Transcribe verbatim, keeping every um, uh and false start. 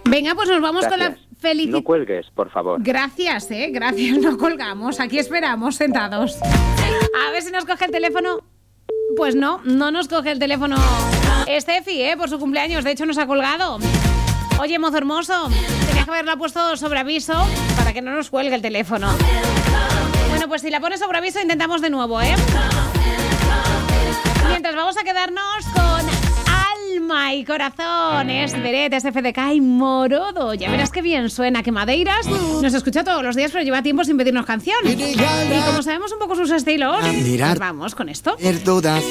Venga, pues nos vamos Gracias. con la felicidad. No cuelgues, por favor. Gracias, eh, gracias, no colgamos. Aquí esperamos, sentados. A ver si nos coge el teléfono. Pues no, no nos coge el teléfono Estefi, eh, por su cumpleaños. De hecho, nos ha colgado. Oye, mozo hermoso, tenía que haberla puesto sobre aviso para que no nos cuelgue el teléfono. Bueno, pues si la pones sobre aviso, intentamos de nuevo, ¿eh? Mientras vamos a quedarnos con Alma y Corazones, Beret, S F D K y Morodo. Ya verás qué bien suena, que Madeiras nos escucha todos los días, pero lleva tiempo sin pedirnos canción. Y como sabemos un poco sus estilos, pues vamos con esto.